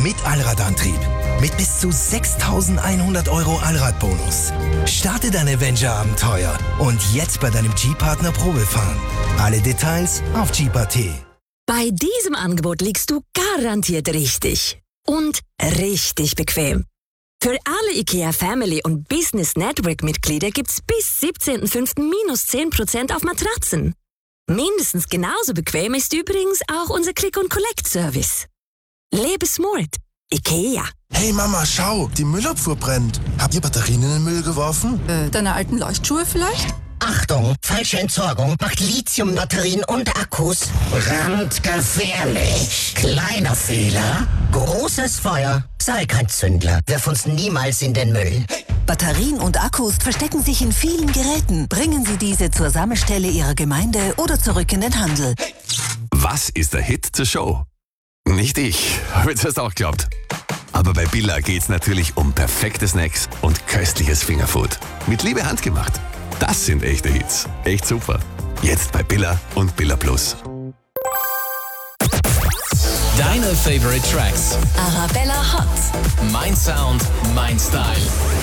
mit Allradantrieb. Mit bis zu 6.100 € Allradbonus. Starte dein Avenger-Abenteuer und jetzt bei deinem Jeep-Partner Probefahren. Alle Details auf Jeep.at. Bei diesem Angebot liegst du garantiert richtig. Und richtig bequem. Für alle IKEA Family und Business Network Mitglieder gibt's bis 17.05. minus 10% auf Matratzen. Mindestens genauso bequem ist übrigens auch unser Click-and-Collect-Service. Lebe smart. IKEA. Hey Mama, schau, die Müllabfuhr brennt. Habt ihr Batterien in den Müll geworfen? Deine alten Leuchtschuhe vielleicht? Achtung, falsche Entsorgung macht Lithiumbatterien und Akkus brandgefährlich. Kleiner Fehler, großes Feuer. Sei kein Zündler, wirf uns niemals in den Müll. Batterien und Akkus verstecken sich in vielen Geräten. Bringen Sie diese zur Sammelstelle Ihrer Gemeinde oder zurück in den Handel. Was ist der Hit zur Show? Nicht ich, habe jetzt erst auch geglaubt. Aber bei Billa geht's natürlich um perfekte Snacks und köstliches Fingerfood. Mit Liebe handgemacht. Das sind echte Hits. Echt super. Jetzt bei Billa und Billa Plus. Deine Favorite Tracks. Arabella Hot. Mein Sound, mein Style.